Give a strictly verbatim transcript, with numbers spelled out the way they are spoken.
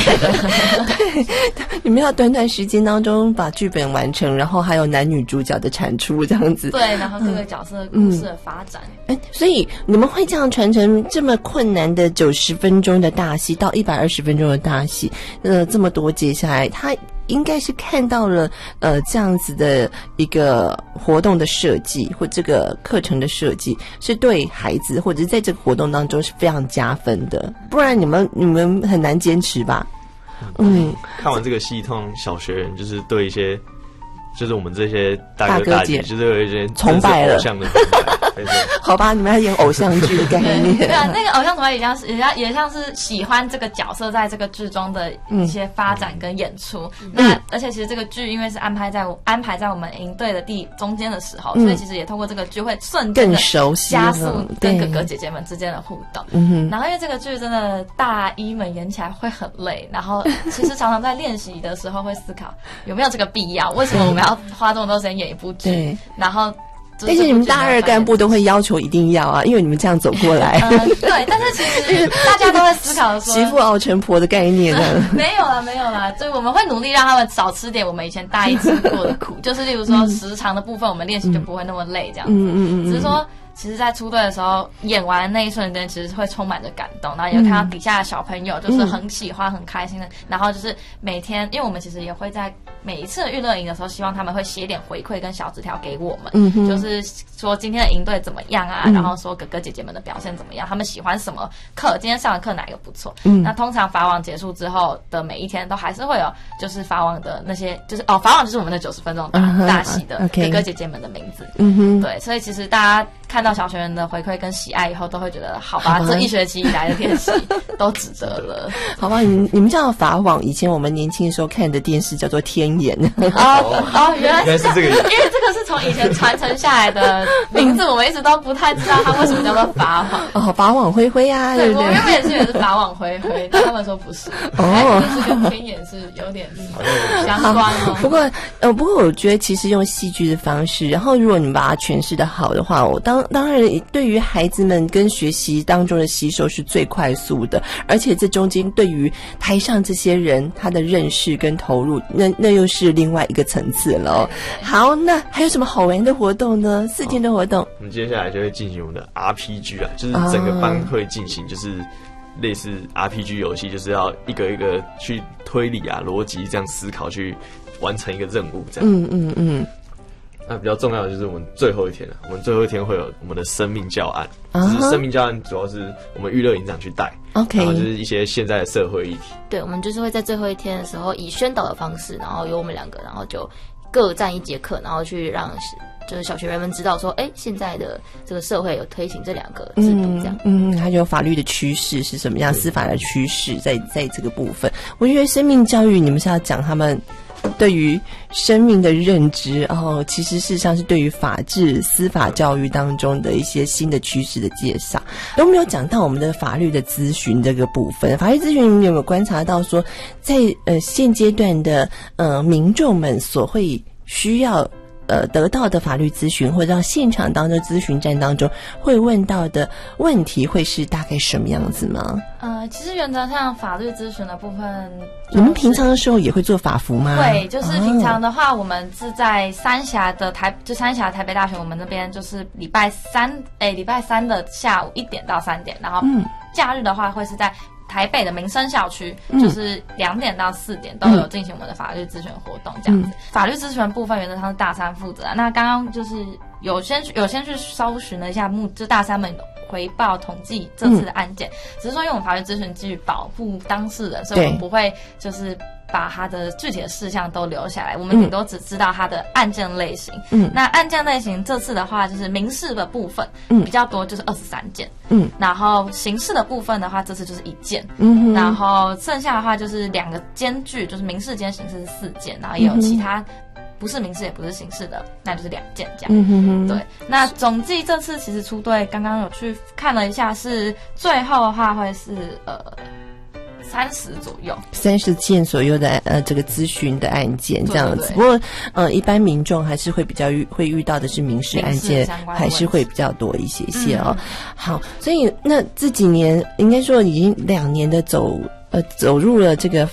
对，你们要短短时间当中把剧本完成，然后还有男女主角的产出这样子。 对，然后各个角色的故事的发展。 嗯嗯、所以你们会这样传承这么困难的九十分钟的大戏到一百二十分钟的大戏，呃，这么多接下来，他应该是看到了呃这样子的一个活动的设计或这个课程的设计，是对孩子或者是在这个活动当中是非常加分的，不然你们你们很难坚持吧？嗯， 看完这个戏，通常小学人就是对一些，就是我们这些大哥大姐，就是有一些崇拜了， 偶像的崇拜。 好吧，你们还演偶像剧的概念。 对啊，那个偶像崇拜也像是也像也像是喜欢这个角色在这个剧中的一些发展跟演出。嗯、那而且其实这个剧因为是安排在安排在我们营队的第中间的时候，嗯、所以其实也透过这个剧会瞬间更熟悉加速跟哥哥姐姐们之间的互动。嗯、然后因为这个剧真的大一们演起来会很累，然后其实常常在练习的时候会思考有没有这个必要，为什么我们要花这么多时间演一部剧？然后。 但是你们大二干部都会要求一定要啊，因为你们这样走过来。 嗯，对。但是其实大家都会思考说， 媳妇熬成婆的概念呢、 嗯？没有啦，没有啦。所以我们会努力让他们少吃点我们以前大一吃过的苦，就是例如说时长的部分，我们练习就不会那么累，这样子。嗯嗯嗯。只是说。其实在出队的时候演完那一瞬间其实会充满着感动，然后也会看到底下的小朋友就是很喜欢很开心的，然后就是每天因为我们其实也会在每一次的娱乐营的时候希望他们会写点回馈跟小纸条给我们，嗯、就是说今天的营队怎么样啊、嗯、然后说哥哥姐姐们的表现怎么样，他们喜欢什么课，今天上的课哪一个不错、嗯、那通常法网结束之后的每一天都还是会有就是法网的那些就是哦法网就是我们的九十分钟大、uh-huh, 大戏的哥哥姐姐们的名字、uh-huh. 对，所以其实大家看到小学员的回馈跟喜爱以后都会觉得好吧，这一学期以来的练习都值得了。 好吧，你你们叫法网，以前我们年轻的时候看的电视叫做天眼。 哦哦，原来是这个，因为这个是从以前传承下来的名字，我们一直都不太知道它为什么叫做法网。 哦，法网恢恢啊， 对不对？ 我原本也是以为是法网恢恢，但他们说不是。哦，就是跟天眼是有点相关哦。 不过呃，不过我觉得其实用戏剧的方式，然后如果你把它诠释的好的话，我当当然对于孩子们跟学习当中的吸收是最快速的，而且这中间对于台上这些人他的认识跟投入，那那又是另外一个层次了。好，那还有什么好玩的活动呢？四天的活动， 我们接下来就会进行我们的 R P G 啊，就是整个班会进行，就是类似 R P G 游戏，就是要一个一个去推理啊、逻辑这样思考，去完成一个任务这样。嗯嗯嗯。那比较重要的就是我们最后一天了，我们最后一天会有我们的生命教案，就、uh-huh. 是生命教案主要是我们娱乐营长去带 ，OK， 然后就是一些现在的社会议题。 对，我们就是会在最后一天的时候以宣导的方式，然后由我们两个，然后就各占一节课，然后去让就是小学员们知道说，哎，现在的这个社会有推行这两个制度，这样， 嗯，嗯还有法律的趋势是什么样，司法的趋势在在这个部分。我觉得生命教育，你们是要讲他们对于生命的认知，哦，其实事实上是对于法治、司法教育当中的一些新的趋势的介绍。有没有讲到我们的法律的咨询这个部分？法律咨询你有没有观察到说，在呃现阶段的呃民众们所会需要呃得到的法律咨询，或者到现场当中咨询站当中会问到的问题，会是大概什么样子吗？ 呃，其实原则上法律咨询的部分， 你们平常的时候也会做法服吗？ 会，就是平常的话，哦、我们是在三峡的台，就三峡台北大学，我们那边就是礼拜三，哎，礼拜三的下午一点到三点，然后假日的话会是在台北的民生校区，嗯、就是两点到四点都有进行我们的法律咨询活动，这样子。嗯、法律咨询的部分原则上是大三负责、啊。那刚刚就是有先有先去搜寻了一下目，就大三们回报统计这次的案件，嗯、只是说因为我们法律咨询基于保护当事人，所以我们不会就是把他的具体的事项都留下来，我们顶多只知道他的案件类型。嗯，那案件类型这次的话，就是民事的部分，嗯，比较多，就是二十三件。嗯，然后刑事的部分的话，这次就是一件。嗯，然后剩下的话就是两个间距，就是民事兼刑事是四件，然后也有其他。不是民事也不是刑事的，那就是两件这样。嗯哼哼。对，那总计这次其实出队，刚刚有去看了一下，是最后的话会是呃三十左右， 三十件左右的呃这个咨询的案件这样子。对对对，不过呃一般民众还是会比较遇会遇到的是民事案件，还是会比较多一些些哦。嗯、好，所以那这几年应该说已经两年的走呃走入了这个